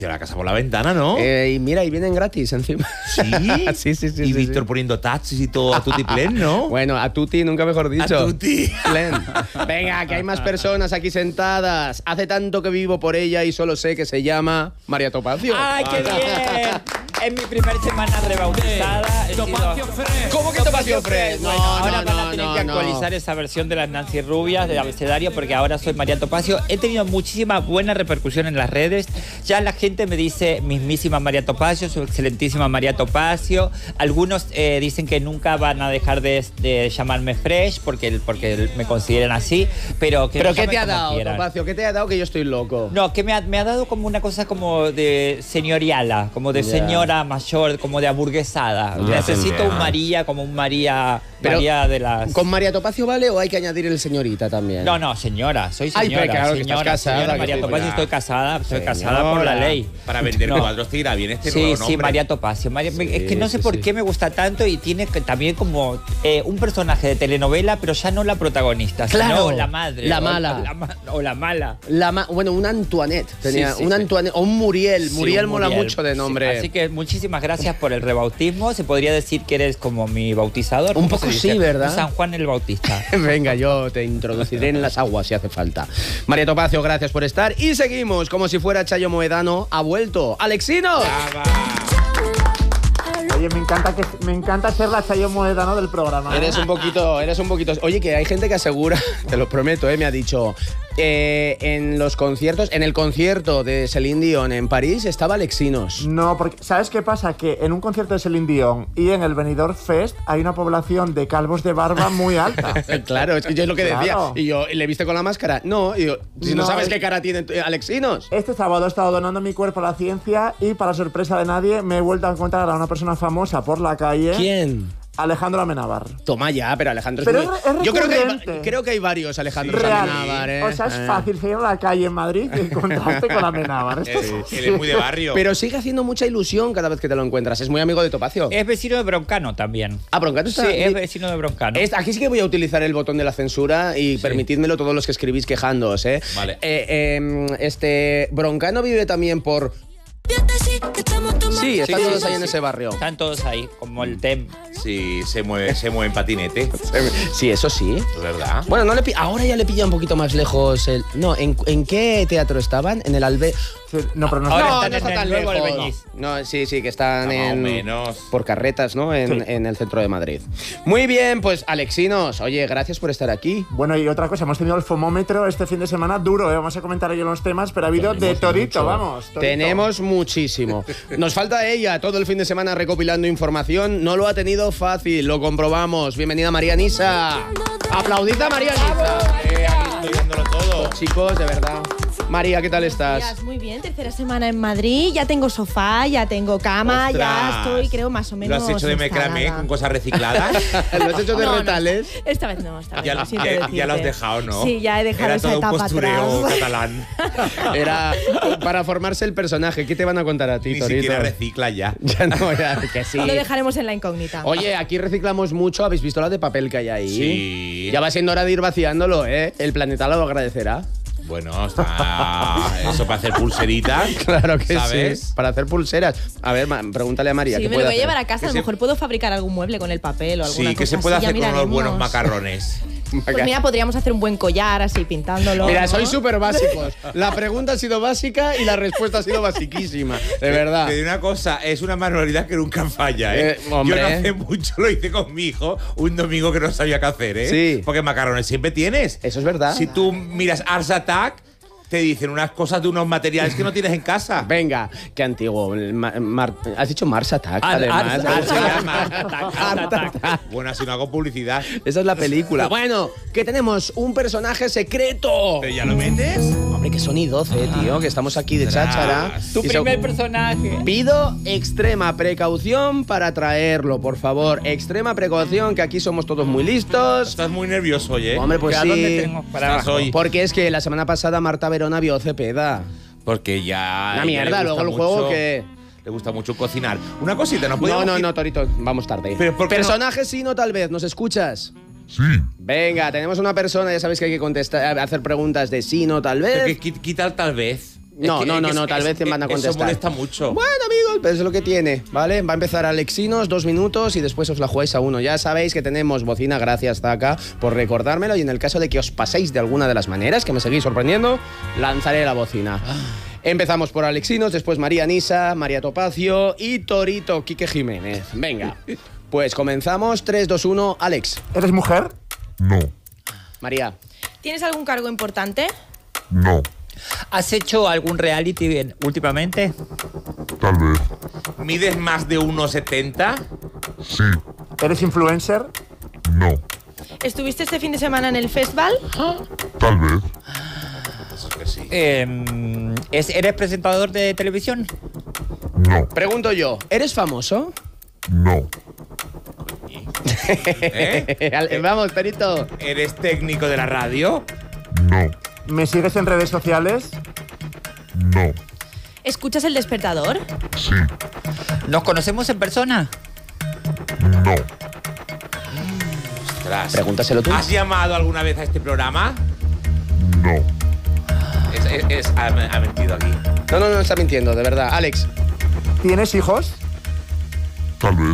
De la casa por la ventana, ¿no? Y mira, y vienen gratis encima. ¿Sí? sí. Y Víctor poniendo taxis y todo a tutti plen, ¿no? Bueno, a tutti, nunca mejor dicho. A tutti. Plen. Venga, que hay más personas aquí sentadas. Hace tanto que vivo por ella y solo sé que se llama María Topacio. ¡Ay, qué bien! Es mi primer semana rebautizada. Topacio Fresh. ¿Cómo que Topacio Fresh? Bueno, ahora van a tener que actualizar esa versión de las Nancy Rubias del abecedario porque ahora soy María Topacio. He tenido muchísima buena repercusión en las redes. Ya la gente me dice mismísima María Topacio, su excelentísima María Topacio. Algunos dicen que nunca van a dejar de llamarme Fresh porque me consideran así. Pero ¿Qué te ha dado, Topacio? ¿Qué te ha dado que yo estoy loco? No, que me ha dado como una cosa como de señoriala, como de señora mayor, como de aburguesada. Necesito un María, como un María de las... ¿Con María Topacio vale o hay que añadir el señorita también? No, señora, soy señora. Ay, pero claro, que estás casada. Señora María Topacio, estoy casada por la ley. Para vender cuadros te irá bien este nuevo nombre. Sí, María Topacio. Es que no sé por qué me gusta tanto y tiene también como un personaje de telenovela, pero ya no la protagonista, claro, sino la madre. La mala. O la mala. Bueno, una Antoinette. Tenía una Antoinette. O un Muriel. Muriel mola mucho de nombre. Así que muchísimas gracias por el rebautismo. Se podría decir que eres como mi bautizador. Un poco sí, ¿verdad? San Juan el Bautista. Venga, yo te introduciré en las aguas si hace falta. María Topacio, gracias por estar. Y seguimos, como si fuera Chayo Moedano, ha vuelto Alexinos. Oye, me encanta ser la Chayo Moedano del programa. Eres un poquito. Oye, que hay gente que asegura, te lo prometo, me ha dicho, en los conciertos, en el concierto de Celine Dion en París estaba Alexinos. No, porque ¿sabes qué pasa? Que en un concierto de Celine Dion y en el Benidorm Fest hay una población de calvos de barba muy alta. Claro, es que yo es lo que decía. Y yo, ¿le viste con la máscara? No, y yo, si no sabes qué cara tiene Alexinos. Este sábado he estado donando mi cuerpo a la ciencia y, para sorpresa de nadie, me he vuelto a encontrar a una persona famosa por la calle. ¿Quién? Alejandro Amenábar. Toma ya, pero Alejandro pero es muy... Yo creo que hay varios Alejandros Amenábar, ¿eh? O sea, es fácil salir a la calle en Madrid y encontrarte con Amenábar. Él es muy de barrio. Pero sigue haciendo mucha ilusión cada vez que te lo encuentras. Es muy amigo de Topacio. Es vecino de Broncano también. Ah, Broncano está... Sí, es vecino de Broncano. Aquí sí que voy a utilizar el botón de la censura y permitidmelo todos los que escribís quejándoos, ¿eh? Vale. Broncano vive también por... Sí, están todos ahí en ese barrio. Están todos ahí, como el TEM. Sí, se mueve en patinete. Sí, eso sí. Es verdad. Bueno, ahora ya le pilla un poquito más lejos el... No, ¿en qué teatro estaban? En el Albe... No, pero ahora no están tan en el lejos. Albéniz. No, sí, que están más o menos. por carretas, ¿no? En el centro de Madrid. Muy bien, pues Alexinos, oye, gracias por estar aquí. Bueno, y otra cosa, hemos tenido el fomómetro este fin de semana duro, ¿eh? Vamos a comentar ellos los temas, pero ha habido de todito, vamos. Todito. Tenemos muchísimo. Nos falta ella todo el fin de semana recopilando información. No lo ha tenido fácil, lo comprobamos. Bienvenida María Nisa. Aplaudid a María Nisa. Aquí estoy dándolo todo. Chicos, de verdad. María, ¿qué tal estás? Muy bien, tercera semana en Madrid, ya tengo sofá, ya tengo cama, ¡Ostras! ya estoy, creo, más o menos ¿Lo has hecho de macramé con cosas recicladas? ¿Lo has hecho de retales? No. Esta vez no, Ya lo has dejado, ¿no? Sí, ya he dejado esa etapa atrás. Era todo un postureo catalán. Era para formarse el personaje. ¿Qué te van a contar a ti, Ni Torito? siquiera recicla ya. Ya no, ya, que sí. Lo dejaremos en la incógnita. Oye, aquí reciclamos mucho. ¿Habéis visto la de papel que hay ahí? Sí. Ya va siendo hora de ir vaciándolo, ¿eh? El planeta lo agradecerá. Bueno, está eso para hacer pulseritas. Claro que ¿sabes? sí. Para hacer pulseras. A ver, pregúntale a María. Sí, ¿qué me puede lo voy a hacer? llevar a casa. A lo mejor puedo fabricar algún mueble con el papel o alguna cosa. Sí, que se puede así, hacer ya con unos buenos miraremos. macarrones. Pues mira, podríamos hacer un buen collar así pintándolo. Mira, ¿no? sois súper básicos. La pregunta ha sido básica y la respuesta ha sido basiquísima. De verdad. Te digo una cosa, es una manualidad que nunca falla, ¿eh? Hombre. Yo no hace mucho lo hice con mi hijo un domingo que no sabía qué hacer, ¿eh? Sí. Porque macarrones siempre tienes. Eso es verdad. Si tú miras Ars Attack, te dicen unas cosas de unos materiales que no tienes en casa. Venga, qué antiguo. ¿Has dicho Mars Attack? Además. Bueno, así no hago publicidad. Esa es la película. Bueno, que tenemos un personaje secreto. ¿Pero ya lo metes? Hombre, que son y 12, tío, que estamos aquí de cháchara. Tu Y primer personaje. Pido extrema precaución para traerlo, por favor. Extrema precaución, que aquí somos todos muy listos. Estás muy nervioso hoy, ¿eh? Hombre, pues ¿A sí. dónde tengo para Estás abajo? hoy. Porque es que la semana pasada Marta Verona vio Cepeda. Porque ya... Una a ella mierda, le luego gusta el juego mucho- que... Le gusta mucho cocinar. Una cosita, ¿no podemos No, Torito, vamos tarde. Pero ¿por qué Personaje sí, no tal vez, ¿nos escuchas? Sí. Venga, tenemos una persona, ya sabéis que hay que contestar, hacer preguntas de sí, no tal Pero vez. que quita el tal vez. No, tal vez te van a contestar. Eso molesta mucho. Bueno, amigos, pero es lo que tiene, ¿vale? Va a empezar Alexinos, 2 minutos y después os la jugáis a 1. Ya sabéis que tenemos bocina, gracias Zaka por recordármelo, y en el caso de que os paséis de alguna de las maneras, que me seguís sorprendiendo, lanzaré la bocina. Empezamos por Alexinos, después María Nisa, María Topacio y Torito Quique Jiménez. Venga, pues comenzamos. 3, 2, 1, Alex. ¿Eres mujer? No, María. ¿Tienes algún cargo importante? no, ¿Has hecho algún reality últimamente? tal vez, ¿Mides más de 1,70? sí, ¿Eres influencer? no, ¿Estuviste este fin de semana en el festival? tal vez, Que sí. ¿Eres presentador de televisión? no, Pregunto yo, ¿eres famoso? no, Vamos, Torito. ¿Eres técnico de la radio? no, ¿Me sigues en redes sociales? no, ¿Escuchas El Despertador? sí, ¿Nos conocemos en persona? no, Ostras. Pregúntaselo tú. ¿Has llamado alguna vez a este programa? no, Ha mentido aquí. No está mintiendo, de verdad. Alex. ¿Tienes hijos? tal vez,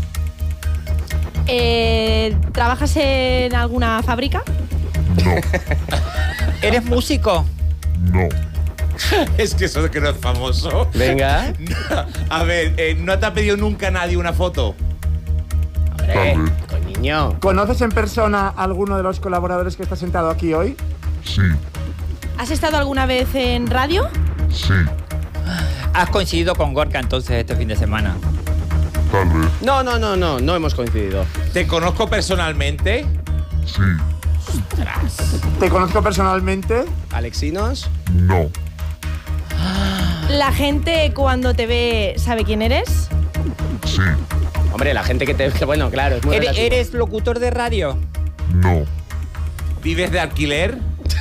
¿Trabajas en alguna fábrica? no, ¿Eres músico? no, Es que eso de que no es famoso. Venga. A ver, ¿no te ha pedido nunca nadie una foto? tal vez, Niño. ¿Conoces en persona a alguno de los colaboradores que está sentado aquí hoy? sí, ¿Has estado alguna vez en radio? sí, ¿Has coincidido con Gorka entonces este fin de semana? tal vez, No hemos coincidido. ¿Te conozco personalmente? sí, ¿Te conozco personalmente? Alexinos. no, ¿La gente cuando te ve sabe quién eres? sí, Hombre, la gente que te... Bueno, claro, es muy relativo. ¿Eres locutor de radio? no, ¿Vives de alquiler?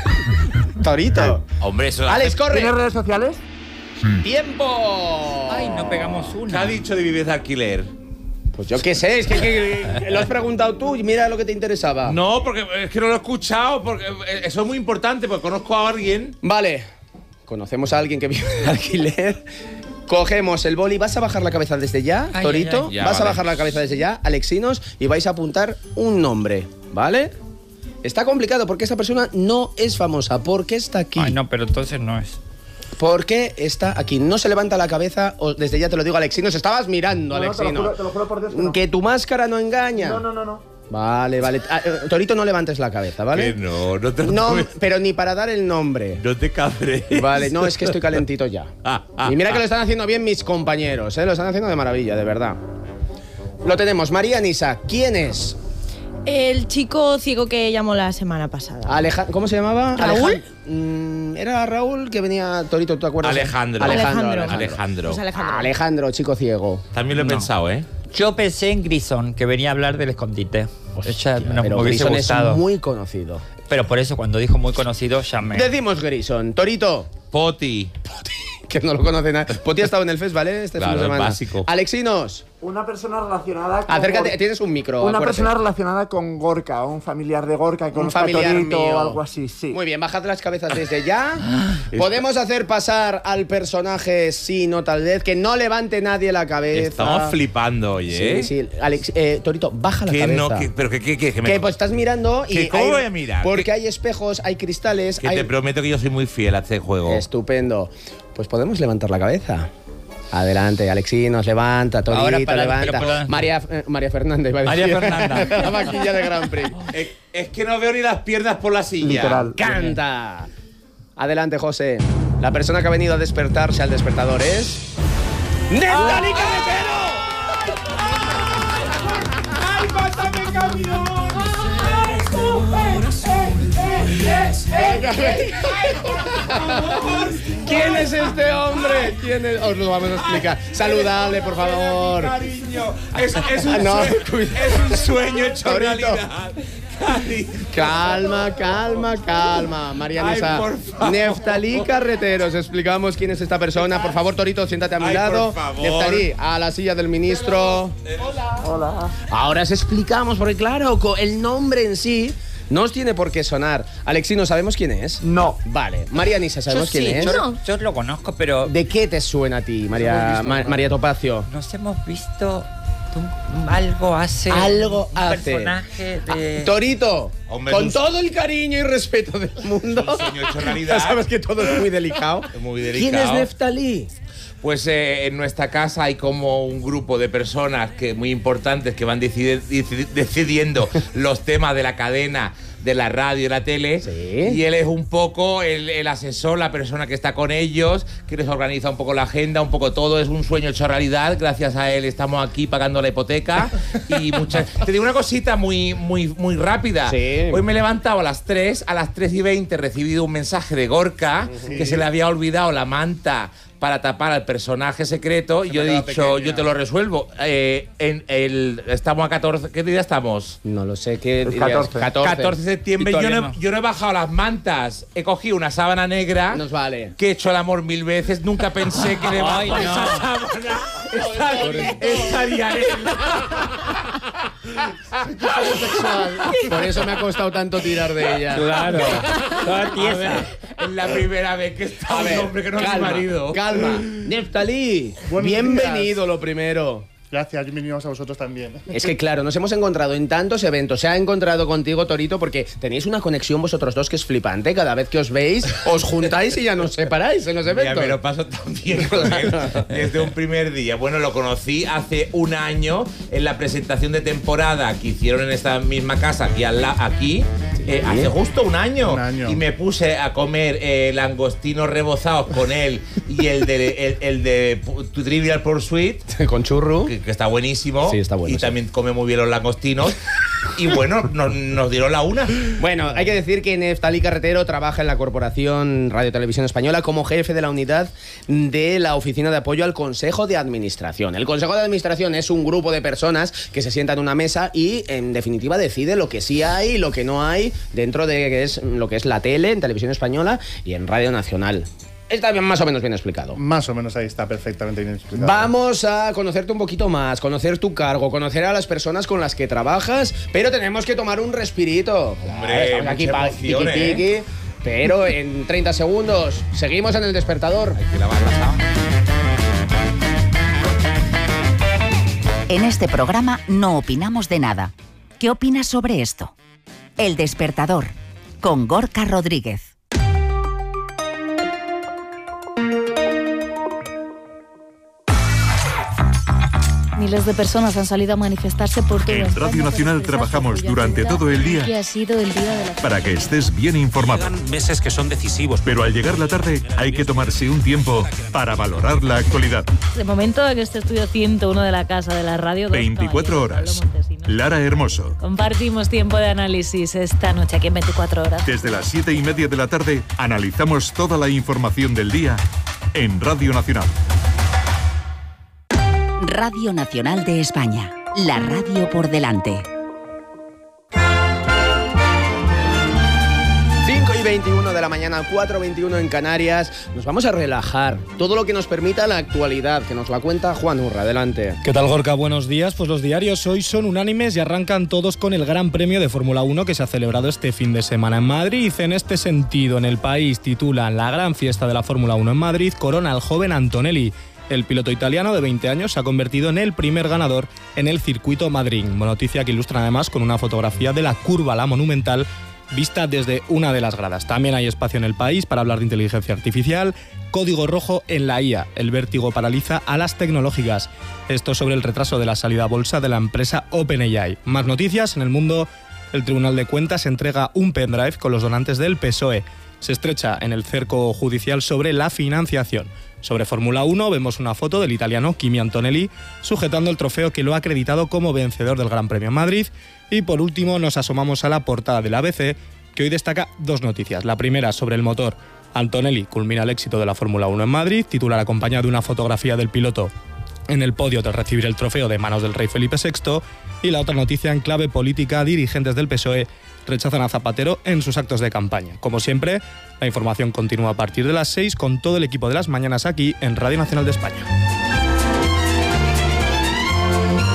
Torito. Hombre, eso... Alex, corre. ¿Tienes redes sociales? sí, ¡Tiempo! Ay, no pegamos ¿Qué una. ha dicho de vives de alquiler? Pues yo qué sé, es que lo has preguntado tú y mira lo que te interesaba. No, porque es que no lo he escuchado, porque eso es muy importante, porque conozco a alguien. Vale. Conocemos a alguien que vive de alquiler. Cogemos el boli. ¿Vas a bajar la cabeza desde ya, Ay, Torito? ay, ay. Ya, Vas a vale. bajar la cabeza desde ya, Alexinos, y vais a apuntar un nombre, ¿vale? Está complicado porque esta persona no es famosa. ¿Por qué está aquí? Ay, no, pero entonces no es. ¿Por qué está aquí? No se levanta la cabeza, o desde ya te lo digo, Alexinos. Estabas mirando, No, te Alexinos. lo juro por Dios que no. Que tu máscara no engaña. No. Vale. Torito, no levantes la cabeza, ¿vale? Que no te lo No, tomes. pero ni para dar el nombre. No te cabres. Vale, no, es que estoy calentito ya. Y mira que lo están haciendo bien mis compañeros, ¿eh? Lo están haciendo de maravilla, de verdad. Lo tenemos. María Nisa, ¿quién es? El chico ciego que llamó la semana pasada. ¿Cómo se llamaba? ¿Raúl? Era Raúl que venía, Torito, ¿tú te acuerdas? Alejandro. Alejandro. Pues Alejandro, chico ciego. También lo he pensado, ¿eh? Yo pensé en Grison, que venía a hablar del escondite. Esa no me Pero hubiese Grison es gustado. muy conocido. Pero por eso, cuando dijo muy conocido, llamé. Decimos Grison. Torito, Poti. que no lo conoce nada. Poti ha estado en el fest, ¿vale? Este Claro, fin de el semana. básico. Alexinos, Una persona relacionada con... acércate, tienes un micro. Una acuérdate. persona relacionada con Gorka, un familiar de Gorka, con Un familiar Torito mío. o algo así, sí. Muy bien, bajad las cabezas desde ya. Podemos hacer pasar al personaje sí, no tal vez, que no levante nadie la cabeza. Estamos flipando hoy, ¿eh? Sí. Alex, Torito, baja la Que cabeza. no, pero que me... Que pues estás mirando y ¿Que cómo voy a mirar? Porque Que- hay espejos, hay cristales, Que hay... te prometo que yo soy muy fiel a este juego. Estupendo. Pues podemos levantar la cabeza. Adelante, Alexinos, levanta, Torito, Ahora para- levanta. pero para- María Fernanda, iba a María decir. Fernanda. La vaquilla de Grand Prix. Es que no veo ni las piernas por la silla. Literal. ¡Canta! Adelante, José. La persona que ha venido a despertarse al despertador es... ¡Neftalí Carretero! ¡Ay, pásame camión! ¿Quién es este hombre? ¿Quién es? Os lo vamos a explicar. Saludable, por favor. Cariño, es un No, sueño, cuidado. es un sueño hecho Torito. realidad. Cariño. Calma, Marianisa. Ay, por favor. Neftalí Carreteros, explicamos quién es esta persona. Por favor, Torito, siéntate a mi Ay, lado. por favor. Neftalí, a la silla del ministro. Hola. Ahora os explicamos, porque claro, el nombre en sí No os tiene por qué sonar. Alexino, ¿sabemos quién es? No. Vale. María Nisa, ¿sabemos quién es? Yo lo conozco, pero ¿De qué te suena a ti, María, María Topacio? nos hemos visto algo hace. Algo un hace. personaje de. Torito, Hombre, con es todo el cariño y respeto del mundo. un sueño hecho realidad. Ya sabes que todo es muy delicado. Muy ¿Quién delicado. es Neftalí? Pues en nuestra casa hay como un grupo de personas muy importantes que van decidiendo los temas de la cadena, de la radio y la tele. Sí. Y él es un poco el asesor, la persona que está con ellos, que les organiza un poco la agenda, un poco todo. Es un sueño hecho realidad. Gracias a él estamos aquí pagando la hipoteca. Y te digo una cosita muy rápida. Sí. Hoy me he levantado a las 3:20 he recibido un mensaje de Gorka que se le había olvidado la manta para tapar al personaje secreto. Y yo he dicho, yo te lo resuelvo. Estamos a 14. ¿Qué día estamos? No lo sé, ¿qué El dirías? 14 de septiembre. Y todavía Yo no he bajado las mantas. He cogido una sábana negra. Nos vale. Que he hecho el amor 1000 veces. Nunca pensé que debajo Ay, de no. esa sábana estaría él. Por eso me ha costado tanto tirar de ella. Claro. Toda tiesa. Es la primera vez que está un hombre que no es mi marido. Calma. Neftalí, Buenos bienvenido lo primero. Gracias, bienvenidos a vosotros también. Es que claro, nos hemos encontrado en tantos eventos. Se ha encontrado contigo, Torito, porque tenéis una conexión vosotros dos que es flipante. Cada vez que os veis, os juntáis y ya no os separáis en los Ya eventos. me lo paso también con él desde un primer día. Bueno, lo conocí hace un año en la presentación de temporada que hicieron en esta misma casa, aquí, hace justo un año. Un año. Y me puse a comer langostinos rebozados con él y el de Trivial Pursuit, Con churru. que está buenísimo. Sí, está bueno, Y sí. también come muy bien los langostinos. Y bueno, nos dieron la una. Bueno, hay que decir que Neftalí Carretero trabaja en la Corporación Radio Televisión Española como jefe de la unidad de la Oficina de Apoyo al Consejo de Administración. El Consejo de Administración es un grupo de personas que se sientan en una mesa y, en definitiva, decide lo que sí hay y lo que no hay dentro de lo que es la tele, en Televisión Española y en Radio Nacional. Está bien, más o menos bien explicado. Más o menos ahí está perfectamente bien explicado. Vamos a conocerte un poquito más, conocer tu cargo, conocer a las personas con las que trabajas, pero tenemos que tomar un respirito. Hombre, estamos aquí mucha emoción, tiqui, pero en 30 segundos seguimos en El Despertador. Que lavar la sábana. En este programa no opinamos de nada. ¿Qué opinas sobre esto? El Despertador, con Gorka Rodríguez. Miles de personas han salido a manifestarse por toda En España Radio Nacional para expresar trabajamos su durante solidaridad todo el día que ha sido el día de la para que estés bien informado. Llegan meses que son decisivos. Pero al llegar la tarde hay que tomarse un tiempo para valorar la actualidad. De momento en este estudio 101 de la Casa de la Radio, 24 horas. Lara Hermoso. Compartimos tiempo de análisis esta noche aquí en 24 horas. Desde las 7:30 de la tarde analizamos toda la información del día en Radio Nacional. Radio Nacional de España. La radio por delante. 5:21 de la mañana, 4:21 en Canarias. Nos vamos a relajar. Todo lo que nos permita la actualidad, que nos la cuenta Juan Urra. Adelante. ¿Qué tal, Gorka? Buenos días. Pues los diarios hoy son unánimes y arrancan todos con el Gran Premio de Fórmula 1 que se ha celebrado este fin de semana en Madrid. En este sentido, en El País titulan: La gran fiesta de la Fórmula 1 en Madrid corona al joven Antonelli. El piloto italiano de 20 años se ha convertido en el primer ganador en el circuito Madrid. Noticia que ilustran además con una fotografía de la curva La Monumental vista desde una de las gradas. También hay espacio en El País para hablar de inteligencia artificial. Código rojo en la IA. El vértigo paraliza a las tecnológicas. Esto sobre el retraso de la salida a bolsa de la empresa OpenAI. Más noticias en El Mundo. El Tribunal de Cuentas entrega un pendrive con los donantes del PSOE. Se estrecha en el cerco judicial sobre la financiación. Sobre Fórmula 1 vemos una foto del italiano Kimi Antonelli sujetando el trofeo que lo ha acreditado como vencedor del Gran Premio en Madrid. Y por último nos asomamos a la portada del ABC, que hoy destaca dos noticias. La primera sobre el motor. Antonelli culmina el éxito de la Fórmula 1 en Madrid, titular acompañada de una fotografía del piloto en el podio tras recibir el trofeo de manos del rey Felipe VI. Y la otra noticia en clave política: dirigentes del PSOE rechazan a Zapatero en sus actos de campaña. Como siempre, la información continúa a partir de las 6 con todo el equipo de las mañanas aquí en Radio Nacional de España.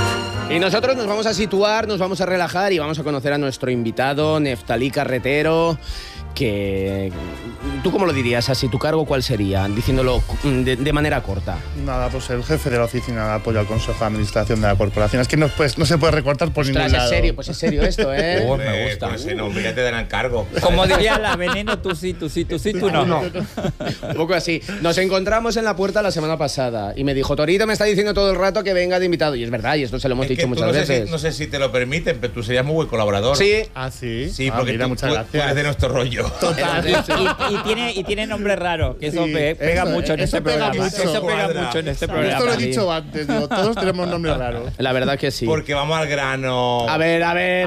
Y nosotros nos vamos a situar, nos vamos a relajar y vamos a conocer a nuestro invitado, Neftalí Carretero, que... ¿Tú cómo lo dirías así? ¿Tu cargo cuál sería? Diciéndolo de manera corta. Nada, pues el jefe de la oficina de apoyo al Consejo de Administración de la corporación. Es que no se puede recortar por ningún lado. Es serio, pues es serio esto, ¿eh? Me gusta. Con ese nombre ya te darán cargo. Como diría la Veneno, tú sí, tú no. Un poco así. Nos encontramos en la puerta la semana pasada y me dijo, Torito me está diciendo todo el rato que venga de invitado. Y es verdad, y esto se lo hemos dicho muchas veces. No sé si te lo permiten, pero tú serías muy buen colaborador. Sí. Ah, sí. Sí, porque mira, muchas gracias. Tú eres de nuestro rollo. Total. Y tiene nombre raro, que eso pega mucho en este programa. Eso pega mucho en este programa. Esto lo he dicho antes, digo, todos tenemos nombres raros. La verdad que sí. Porque vamos al grano. A ver.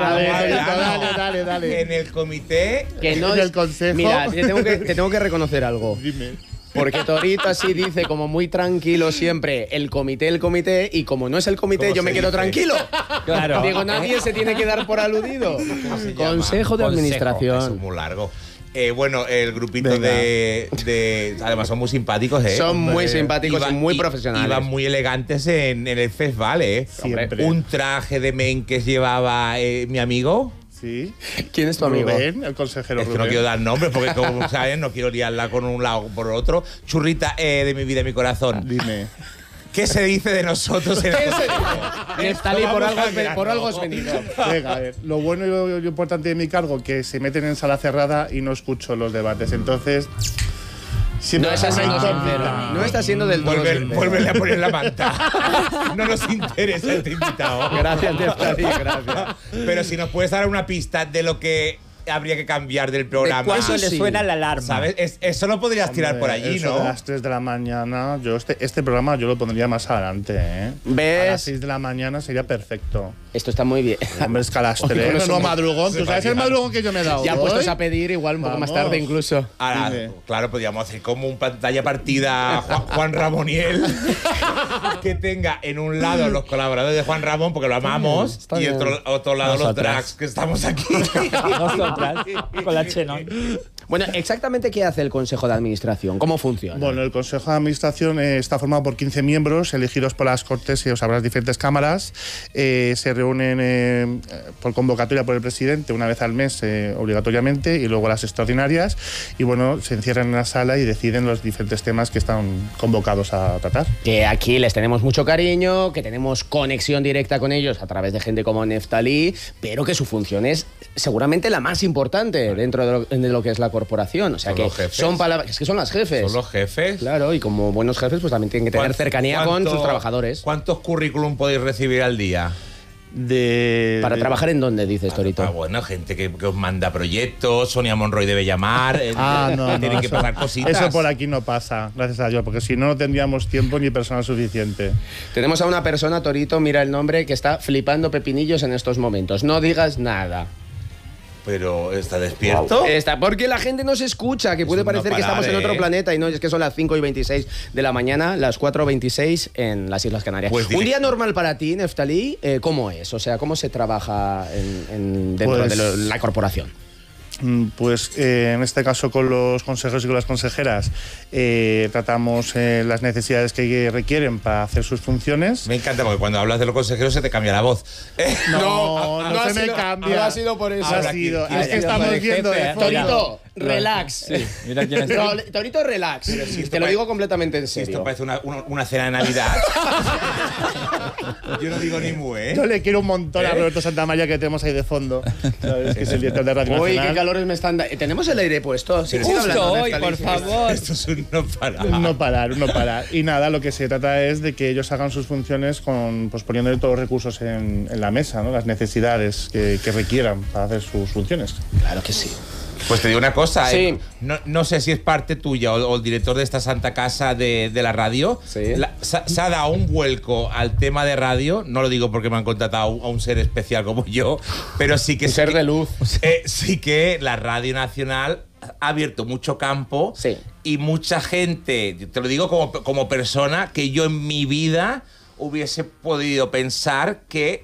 Dale. En el comité, que no en el consejo. Mira, te tengo que reconocer algo. Dime. Porque Torito así dice como muy tranquilo siempre el comité, y como no es el comité yo me quedo tranquilo. Claro. Digo, nadie se tiene que dar por aludido. Consejo de Administración. Eso es muy largo. Bueno, el grupito de... Además son muy simpáticos, ¿eh? Son muy simpáticos y muy profesionales. Iban muy elegantes en el festival, ¿eh? Siempre. Un traje de Menkes llevaba mi amigo. Sí. ¿Quién es tu amigo? Rubén, el consejero Es que Rubén. no quiero dar nombres porque, como saben, no quiero liarla con un lado o por otro. Churrita de mi vida y mi corazón. Dime. ¿Qué se dice de nosotros en el Neftalí, por algo has venido. Venga, a ver, lo bueno y lo importante de mi cargo que se meten en sala cerrada y no escucho los debates. Entonces, no está siendo sincero. No está siendo del todo sincero. Vuélvele a poner la manta. No nos interesa este invitado. Gracias, Neftalí, gracias. Pero si nos puedes dar una pista de lo que habría que cambiar del programa. ¿Cuándo le suena la alarma? ¿Sabes? Eso lo podrías tirar por allí, eso ¿no? A las 3 de la mañana, yo este programa yo lo pondría más adelante, ¿eh? ¿Ves? A las 6 de la mañana sería perfecto. Esto está muy bien. Hombre, es que a las 3. No, madrugón. Tú sabes el madrugón que yo me he dado. Ya hoy? puestos a pedir igual un poco más tarde incluso. Ahora, claro, podríamos hacer como un pantalla partida Juan Ramoniel que tenga en un lado los colaboradores de Juan Ramón, porque lo amamos, y otro lado los drags que estamos aquí. Nosotras, con la Chenon. Bueno, exactamente qué hace el Consejo de Administración, cómo funciona. Bueno, el Consejo de Administración está formado por 15 miembros elegidos por las Cortes y las diferentes cámaras. Se reúnen por convocatoria por el presidente una vez al mes obligatoriamente y luego las extraordinarias y bueno, se encierran en la sala y deciden los diferentes temas que están convocados a tratar. Que aquí les tenemos mucho cariño, que tenemos conexión directa con ellos a través de gente como Neftalí, pero que su función es seguramente la más importante dentro de lo que es la corporación. O sea, que son palabras, es que son las jefes. Son los jefes. Claro, y como buenos jefes pues también tienen que tener cercanía con sus trabajadores. ¿Cuántos currículum podéis recibir al día? ¿Para trabajar en dónde, dices, Torito? Bueno, gente que os manda proyectos, Sonia Monroy debe llamar, tienen que pasar cositas. Eso por aquí no pasa, gracias a Dios, porque si no, no tendríamos tiempo ni personal suficiente. Tenemos a una persona, Torito, mira el nombre, que está flipando pepinillos en estos momentos. No digas nada. Pero está despierto. Está, porque la gente no se escucha, que puede parecer que estamos en otro planeta y no, es que son las 5:26 de la mañana, las 4:26 en las Islas Canarias. Pues un día normal para ti, Neftalí, ¿cómo es? O sea, ¿cómo se trabaja dentro de la corporación? Pues en este caso con los consejeros y con las consejeras tratamos las necesidades que requieren para hacer sus funciones. Me encanta porque cuando hablas de los consejeros se te cambia la voz. No se me cambia. No ha sido por eso. Es que estamos viendo de Torito, relax. Sí, mira quién está. Torito, relax. Te lo digo completamente en serio. Esto parece una cena de Navidad. Yo no digo ni mu, ¿eh? Yo le quiero un montón a Roberto Santamaría que tenemos ahí de fondo. ¿Sabes? Que es el director de Radio Nacional. Uy, qué calores me están dando. ¿Tenemos el aire puesto? Sí, justo hoy, por favor. Esto es un no parar. Un no parar. Y nada, lo que se trata es de que ellos hagan sus funciones pues poniendo todos los recursos en la mesa, ¿no? Las necesidades que requieran para hacer sus funciones. Claro que sí. Pues te digo una cosa, sí. No sé si es parte tuya o el director de esta santa casa de la radio. Sí. Se ha dado un vuelco al tema de radio. No lo digo porque me han contratado a un ser especial como yo, pero sí que... Un ser de luz. Sí que la Radio Nacional ha abierto mucho campo y mucha gente, te lo digo como persona, que yo en mi vida hubiese podido pensar que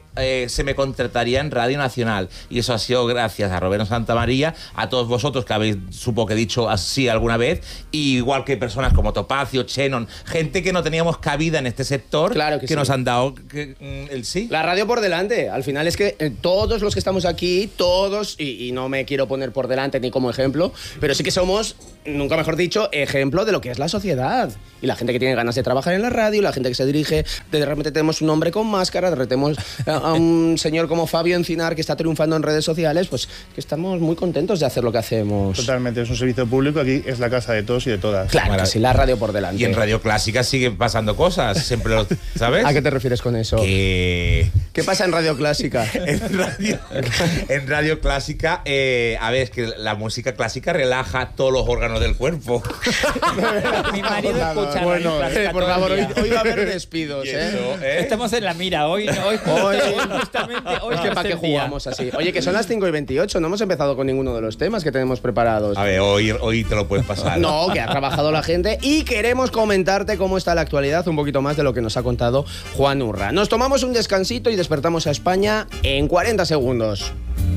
se me contrataría en Radio Nacional. Y eso ha sido gracias a Roberto Santamaría, a todos vosotros que habéis, supongo que he dicho así alguna vez, y igual que personas como Topacio, Chenon, gente que no teníamos cabida en este sector, claro que sí, nos han dado el sí. La radio por delante. Al final es que todos los que estamos aquí, todos, y no me quiero poner por delante ni como ejemplo, pero sí que somos, nunca mejor dicho, ejemplo de lo que es la sociedad. Y la gente que tiene ganas de trabajar en la radio, la gente que se dirige, de repente tenemos un hombre con máscara, de repente tenemos a un señor como Fabio Encinar que está triunfando en redes sociales, pues que estamos muy contentos de hacer lo que hacemos. Totalmente, es un servicio público, aquí es la casa de todos y de todas. Claro que sí, la radio por delante. Y en Radio Clásica siguen pasando cosas, siempre lo, ¿sabes? ¿A qué te refieres con eso? ¿Qué pasa en Radio Clásica? en Radio Clásica, a ver, es que la música clásica relaja todos los órganos del cuerpo. Mi marido escucha bueno, por favor, hoy va a haber despidos, eso, Estamos en la mira, hoy justamente hoy es que para qué jugamos así. Oye, que son las 5:28, no hemos empezado con ninguno de los temas que tenemos preparados. A ver, hoy te lo puedes pasar. No, que ha trabajado la gente y queremos comentarte cómo está la actualidad, un poquito más de lo que nos ha contado Juan Urra. Nos tomamos un descansito y despertamos a España en 40 segundos.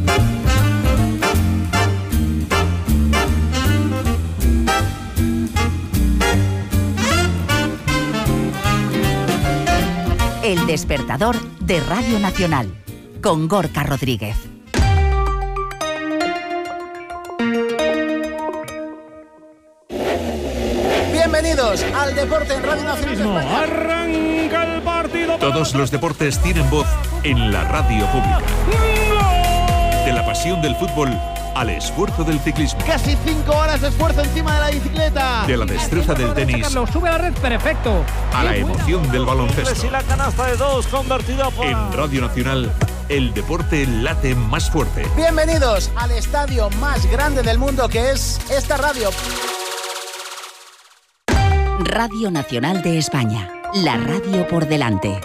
El despertador de Radio Nacional, con Gorka Rodríguez. Bienvenidos al Deporte en Radio Nacional. Arranca el partido. Todos los deportes tienen voz en la radio pública. De la pasión del fútbol al esfuerzo del ciclismo. Casi 5 horas de esfuerzo encima de la bicicleta. De la destreza del tenis Sube a la red, perfecto. a la emoción del baloncesto. Y la canasta de 2 convertida por... En Radio Nacional, el deporte late más fuerte. Bienvenidos al estadio más grande del mundo, que es esta radio. Radio Nacional de España, la radio por delante.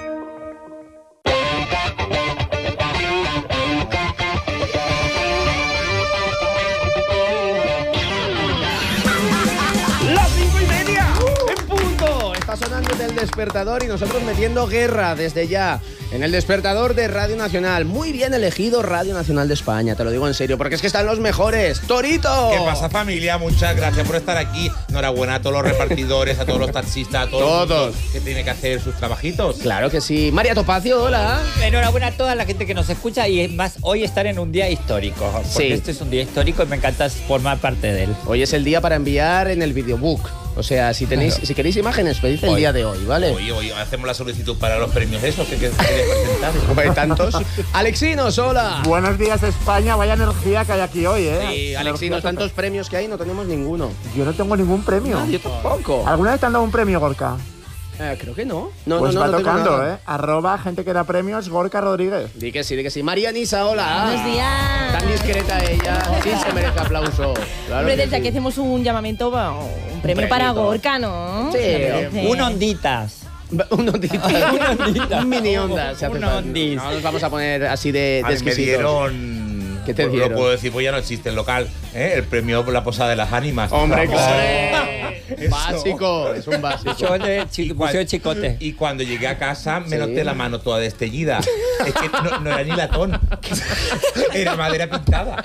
Está sonando el despertador y nosotros metiendo guerra desde ya en el despertador de Radio Nacional. Muy bien elegido Radio Nacional de España, te lo digo en serio, porque es que están los mejores. ¡Torito! ¿Qué pasa, familia? Muchas gracias por estar aquí. Enhorabuena a todos los repartidores, a todos los taxistas, a todos que tienen que hacer sus trabajitos. Claro que sí. María Topacio, hola. Enhorabuena a toda la gente que nos escucha y es más, hoy estar en un día histórico. Porque este es un día histórico y me encanta formar parte de él. Hoy es el día para enviar en el videobook. O sea, si queréis imágenes, pedid el día de hoy, ¿vale? Hoy hacemos la solicitud para los premios esos que queréis presentar. Hay tantos. Alexinos, hola. Buenos días, España. Vaya energía que hay aquí hoy, ¿eh? Sí, Alexinos, tantos premios que hay, no tenemos ninguno. Yo no tengo ningún premio. Yo tampoco. ¿Alguna vez te han dado un premio, Gorka? Creo que no. Pues no va tengo tocando, nada. @ gente que da premios, Gorka Rodríguez. Di que sí. María Nisa, hola. Buenos días. Tan discreta ella. Sí se merece aplauso. Claro. Hombre, desde aquí hacemos un llamamiento, un premio para Gorka, ¿no? Sí. Un onditas. Un ondita. Un mini onda. Una ondis. No nos vamos a poner así de Me exquisitos. dieron... ¿Qué te dieron? Lo puedo decir, pues ya no existe el local. El premio por la Posada de las Ánimas. Hombre, claro. Eso. Básico, es un básico. Museo Chicote. Y cuando llegué a casa me noté la mano toda destellida. Es que no era ni latón. Era madera pintada.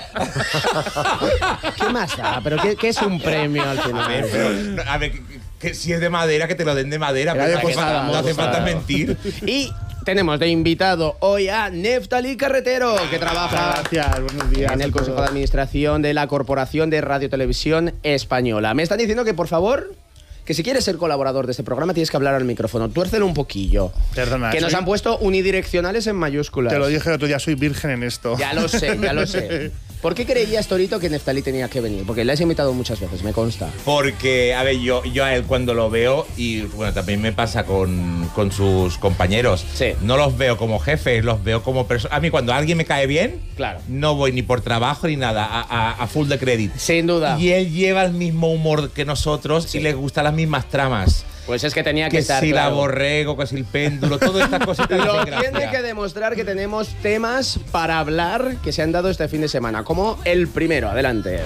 ¿Qué más da? ¿Pero qué es un premio al final? A ver, que si es de madera, que te lo den de madera. Pero no hace falta mentir. Y tenemos de invitado hoy a Neftali Carretero, que trabaja buenos días en el Consejo de Administración de la Corporación de Radio Televisión Española. Me están diciendo que, por favor, que si quieres ser colaborador de este programa tienes que hablar al micrófono. Tuércelo un poquillo. Perdona. Que nos han puesto unidireccionales en mayúsculas. Te lo dije el otro día, soy virgen en esto. Ya lo sé. ¿Por qué creías, Torito, que Neftali tenía que venir? Porque le has invitado muchas veces, me consta. Porque, a ver, yo a él cuando lo veo, y bueno, también me pasa con sus compañeros, no los veo como jefes, los veo como personas. A mí cuando alguien me cae bien, claro, no voy ni por trabajo ni nada, a full de crédito. Sin duda. Y él lleva el mismo humor que nosotros y le gustan las mismas tramas. Pues es que tenía que estar, si claro. la borrego, que si el péndulo, todas estas cositas. Lo tiene que demostrar que tenemos temas para hablar que se han dado este fin de semana, como el primero. Adelante.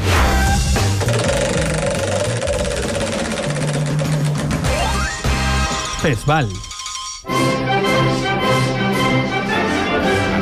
Festival.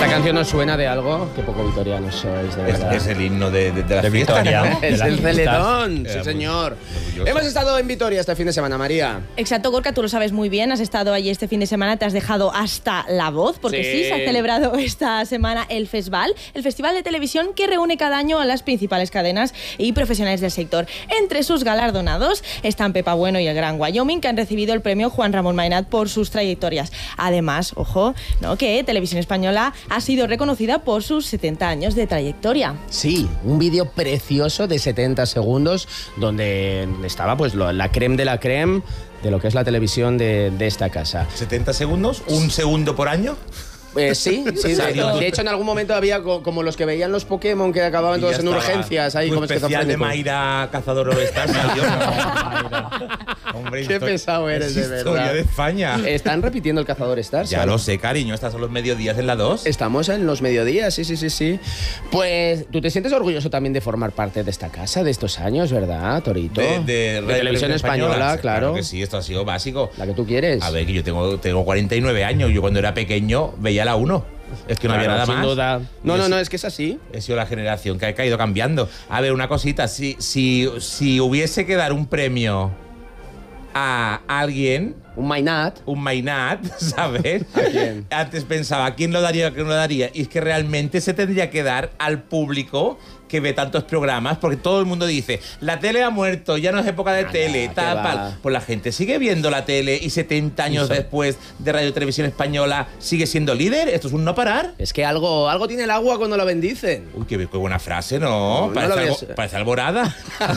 ¿Esta canción nos suena de algo? Qué poco vitorianos sois, de verdad. Es el himno de la fiesta, ¿no? Es el Celedón, sí señor. Hemos estado en Vitoria este fin de semana, María. Exacto, Gorka, tú lo sabes muy bien. Has estado allí este fin de semana, te has dejado hasta la voz, porque sí se ha celebrado esta semana el Festival, el festival de televisión que reúne cada año a las principales cadenas y profesionales del sector. Entre sus galardonados están Pepa Bueno y el Gran Wyoming, que han recibido el premio Juan Ramón Maynard por sus trayectorias. Además, ojo, ¿no?, que Televisión Española ha sido reconocida por sus 70 años de trayectoria. Sí, un vídeo precioso de 70 segundos donde estaba pues la crème de la crème de lo que es la televisión de esta casa. ¿70 segundos? ¿Un segundo por año? Sí. De hecho, en algún momento había como los que veían los Pokémon que acababan todos en urgencias. Ahí como especial de Mayra Cazador All-Star salió. Hombre, qué pesado eres, de verdad. Historia de España. Están repitiendo el Cazador Star. Ya lo sé, cariño. Estos son los mediodías en la 2. Estamos en los mediodías, sí. Pues tú te sientes orgulloso también de formar parte de esta casa, de estos años, ¿verdad, Torito? De Televisión Española, claro. Claro que sí, esto ha sido básico. La que tú quieres. A ver, que yo tengo 49 años. Yo cuando era pequeño veía la 1. Es que no había nada sin más. Duda. No, es que es así. He sido la generación que ha ido cambiando. A ver, una cosita. Si hubiese que dar un premio a alguien... Un Maynard, ¿sabes? ¿A quién? Antes pensaba, ¿a quién lo daría o a quién no lo daría? Y es que realmente se tendría que dar al público que ve tantos programas, porque todo el mundo dice, la tele ha muerto, ya no es época de tele, tal. Pues la gente sigue viendo la tele y 70 años después de Radio Televisión Española sigue siendo líder. Esto es un no parar. Es que algo tiene el agua cuando lo bendicen. Uy, qué buena frase, ¿no? Parece Alborada.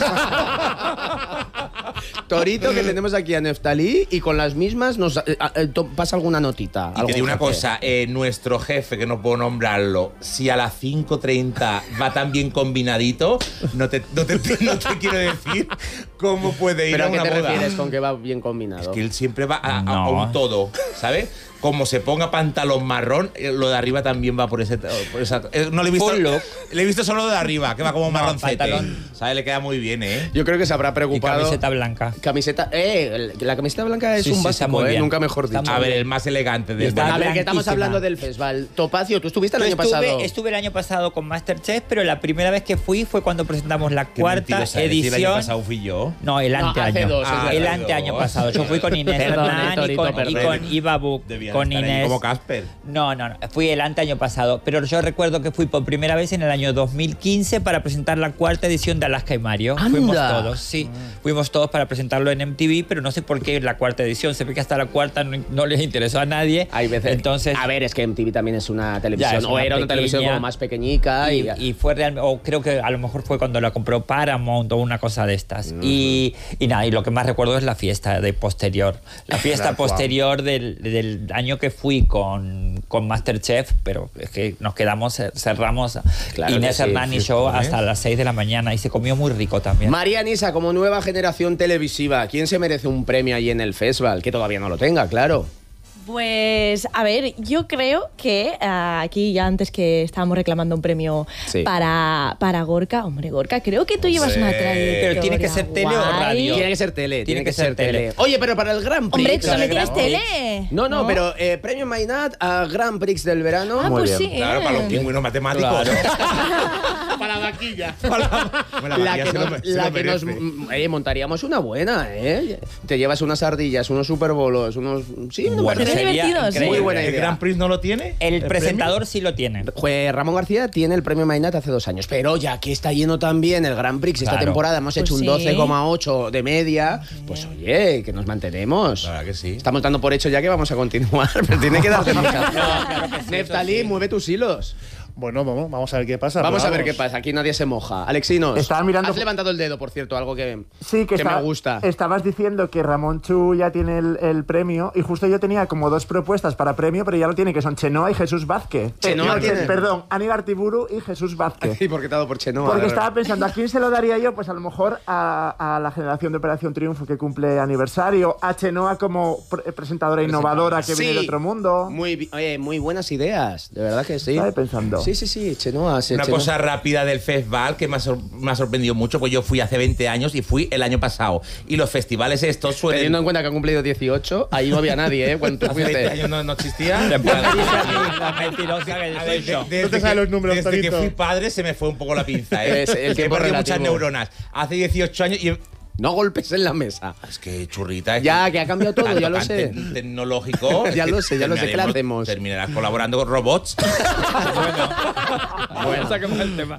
Torito, que tenemos aquí a Neftalí y con las mismas nos pasa alguna notita. Y te digo una cosa, nuestro jefe, que no puedo nombrarlo, si a las 5:30 va tan bien combinadito, no te quiero decir cómo puede ir a una boda. ¿Pero a qué te refieres con que va bien combinado? Es que él siempre va a un todo, ¿sabes? Como se ponga pantalón marrón, lo de arriba también va por esa. No le he visto. Le he visto solo lo de arriba, que va como marroncete. ¿Sabes? Le queda muy bien, ¿eh? Yo creo que se habrá preocupado. Y camiseta blanca. La camiseta blanca es un básico, nunca mejor dicho. A ver, el más elegante de A ver, que estamos hablando del festival. Topacio, tú estuviste el año pasado. Estuve el año pasado con Masterchef, pero la primera vez que fui fue cuando presentamos la cuarta edición. ¿El año pasado fui yo? No, el anteaño. El anteaño pasado. Yo fui con Inés Hernán y con Iva Buc. Con Inés. Como Casper. No. Fui el anteaño pasado. Pero yo recuerdo que fui por primera vez en el año 2015 para presentar la cuarta edición de Alaska y Mario. ¡Anda! Fuimos todos, sí. Fuimos todos para presentarlo en MTV, pero no sé por qué la cuarta edición. Se ve que hasta la cuarta no les interesó a nadie. Hay veces. Entonces, a ver, es que MTV también es una televisión. Era una televisión como más pequeñica. Y fue realmente. O creo que a lo mejor fue cuando la compró Paramount o una cosa de estas. Y nada, y lo que más recuerdo es la fiesta de posterior. La fiesta posterior del año que fui con Masterchef, pero es que nos quedamos, cerramos Inés Hernán y yo hasta las 6 de la mañana y se comió muy rico también. María Nisa, como nueva generación televisiva, ¿quién se merece un premio ahí en el festival? Que todavía no lo tenga, claro. Pues, a ver, yo creo que aquí ya antes que estábamos reclamando un premio para Gorka. Hombre, Gorka, creo que tú llevas una trayectoria. Pero tiene que ser tele o radio. Tiene que ser tele. Tiene que ser tele. Oye, pero para el Grand Prix. Hombre, tú también tienes tele. No, pero premio Maynard a Grand Prix del verano. Ah, pues sí. Claro, para los pingüinos matemáticos. Para vaquilla. La que nos montaríamos una buena, ¿eh? Te llevas unas ardillas, unos superbolos, unos... Sí, me parece divertidos. Muy buena idea. ¿El Grand Prix no lo tiene? El presentador sí lo tiene. Ramón García tiene el premio Maynard hace 2 años, pero ya que está lleno también el Grand Prix, esta temporada hemos hecho un 12,8 de media, pues oye, que nos mantenemos. Claro que sí. Estamos dando por hecho ya que vamos a continuar, pero tiene que darte mucha. Neftalí, mueve tus hilos. Bueno, vamos a ver qué pasa. Vamos a ver qué pasa. Aquí nadie se moja. Alexinos, estaba mirando... has levantado el dedo, por cierto, algo que me gusta. Estabas diciendo que Ramón Chu ya tiene el premio y justo yo tenía como 2 propuestas para premio, pero ya lo tiene, que son Chenoa y Jesús Vázquez. Perdón, Aníbal Artiburu y Jesús Vázquez. ¿Y por qué te ha dado por Chenoa? Porque estaba pensando, ¿a quién se lo daría yo? Pues a lo mejor a la generación de Operación Triunfo que cumple aniversario, a Chenoa como presentadora innovadora que viene de otro mundo. Muy buenas ideas, de verdad que sí. Estaba pensando. Sí, Chenoa. Una cosa rápida del festival que me ha sorprendido mucho, pues yo fui hace 20 años y fui el año pasado. Y los festivales estos suelen... Teniendo en cuenta que han cumplido 18, ahí no había nadie, ¿eh? Cuando tú hace 20 años no existía. No te sabes los números, desde que fui padre se me fue un poco la pinza, ¿eh? El tiempo he perdido relativo. muchas neuronas. Hace 18 años y... No golpes en la mesa. Es que churrita. Ya, que ha cambiado todo, ya lo sé. Tecnológico. Ya lo sé, ¿qué le hacemos? Terminarás colaborando con robots. Bueno, saquemos el tema.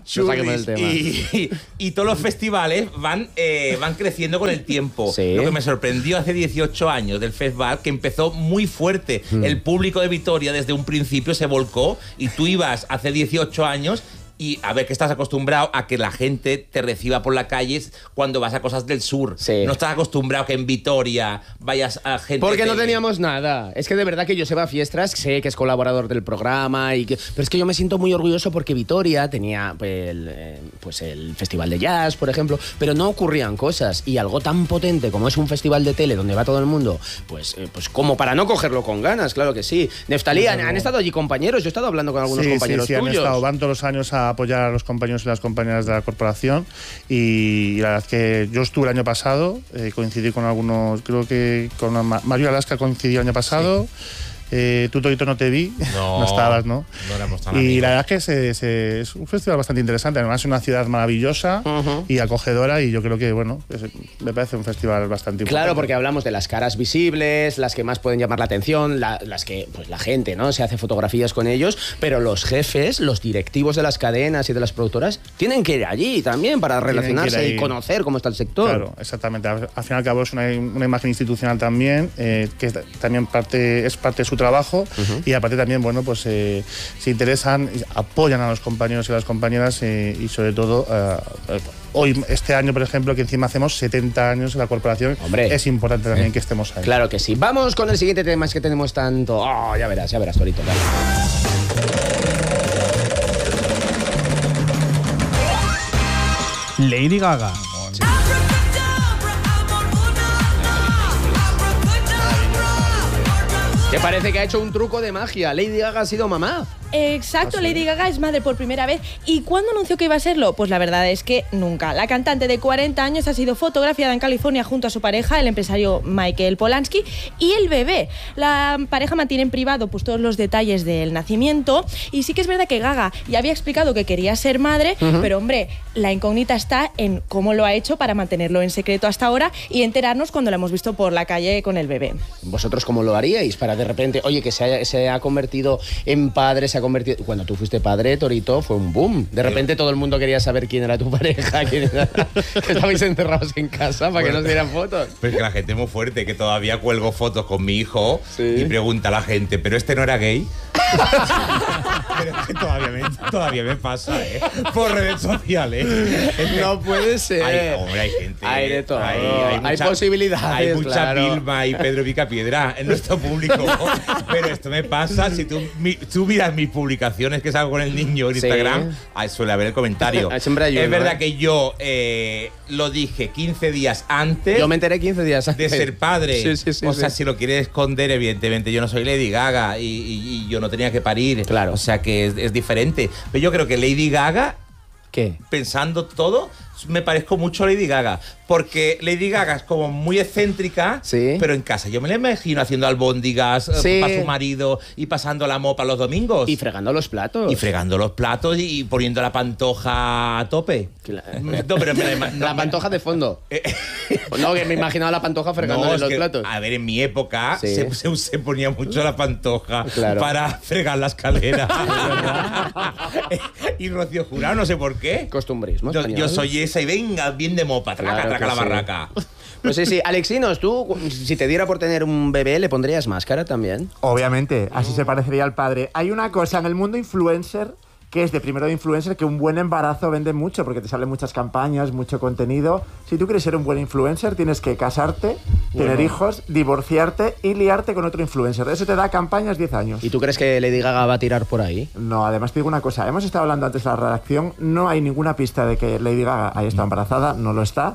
Y todos los festivales van creciendo con el tiempo. Sí. Lo que me sorprendió hace 18 años del festival, que empezó muy fuerte. El público de Vitoria desde un principio se volcó y tú ibas hace 18 años. Y a ver, que estás acostumbrado a que la gente te reciba por la calle cuando vas a cosas del sur. Sí. No estás acostumbrado a que en Vitoria vayas a gente... Porque no teníamos nada. Es que de verdad que Joseba Fiestras, sé que es colaborador del programa, pero es que yo me siento muy orgulloso porque Vitoria tenía pues el Festival de Jazz, por ejemplo, pero no ocurrían cosas. Y algo tan potente como es un festival de tele donde va todo el mundo, pues como para no cogerlo con ganas, claro que sí. Neftalí, han estado allí compañeros, yo he estado hablando con algunos compañeros sí, tuyos. Han estado, van todos los años a apoyar a los compañeros y las compañeras de la corporación y la verdad es que yo estuve el año pasado, coincidí con algunos, creo que con Mario Alaska coincidió el año pasado. Sí. Tú, Torito, no te vi, no estabas, ¿no? No éramos tan y amigos. la verdad es que es un festival bastante interesante, además es una ciudad maravillosa y acogedora y yo creo que, bueno, me parece un festival bastante importante. Claro, porque hablamos de las caras visibles, las que más pueden llamar la atención, las que pues la gente, ¿no? Se hace fotografías con ellos, pero los jefes, los directivos de las cadenas y de las productoras tienen que ir allí también para relacionarse y conocer cómo está el sector. Claro, exactamente. Al fin y al cabo es una imagen institucional también, que también es parte de su trabajo y aparte también, bueno, pues se interesan, apoyan a los compañeros y a las compañeras y sobre todo hoy, este año, por ejemplo, que encima hacemos 70 años en la corporación. Hombre, es importante también que estemos ahí. Claro que sí. Vamos con el siguiente tema, es que tenemos tanto. Oh, ya verás, Torito. Lady Gaga. Que parece que ha hecho un truco de magia. Lady Gaga ha sido mamá. Exacto, Lady Gaga es madre por primera vez. ¿Y cuándo anunció que iba a serlo? Pues la verdad es que nunca. La cantante de 40 años ha sido fotografiada en California junto a su pareja, el empresario Michael Polanski, y el bebé. La pareja mantiene en privado pues todos los detalles del nacimiento. Y sí que es verdad que Gaga ya había explicado que quería ser madre, pero hombre, la incógnita está en cómo lo ha hecho para mantenerlo en secreto hasta ahora y enterarnos cuando la hemos visto por la calle con el bebé. ¿Vosotros cómo lo haríais para de repente, oye, que se ha convertido en padre, se ha convertido... Cuando tú fuiste padre, Torito, fue un boom. De repente todo el mundo quería saber quién era tu pareja, quién era... que estabais encerrados en casa para que nos dieran fotos. Pues que la gente es muy fuerte, que todavía cuelgo fotos con mi hijo y pregunta a la gente, ¿pero este no era gay? Pero es que todavía me pasa, por redes sociales. No puede ser. Hay gente. Hay de todo. Hay mucha, posibilidades. Hay mucha claro. Vilma y Pedro Picapiedra en nuestro público. Pero esto me pasa, si tú miras mis publicaciones que salgo con el niño en Instagram, suele haber el comentario. Siempre hay uno, es verdad que yo lo dije 15 días antes. Yo me enteré 15 días antes. De ser padre. Sí, o sea, si lo quieres esconder, evidentemente yo no soy Lady Gaga y yo no tenía que parir. Claro. O sea que es diferente. Pero yo creo que Lady Gaga, ¿qué? Pensando todo, me parezco mucho a Lady Gaga. Porque Lady Gaga es como muy excéntrica, pero en casa yo me la imagino haciendo albóndigas para su marido y pasando la mopa los domingos. Y fregando los platos. Y poniendo la pantoja a tope. Claro. No, pero la pantoja de fondo. No, que me imaginaba la pantoja fregando los platos. A ver, en mi época se ponía mucho la pantoja para fregar la escalera. Y Rocío Jurado, no sé por qué. Costumbrismo. Yo soy esa y venga, bien de mopa, traca la barraca. Pues sí. Alexinos, tú, si te diera por tener un bebé, ¿le pondrías máscara también? Obviamente, así se parecería al padre. Hay una cosa en el mundo influencer que es de primero de influencer, que un buen embarazo vende mucho porque te salen muchas campañas, mucho contenido. Si tú quieres ser un buen influencer, tienes que casarte, tener hijos, divorciarte y liarte con otro influencer. Eso te da campañas 10 años. ¿Y tú crees que Lady Gaga va a tirar por ahí? No, además te digo una cosa. Hemos estado hablando antes de la redacción, no hay ninguna pista de que Lady Gaga haya estado embarazada, no lo está.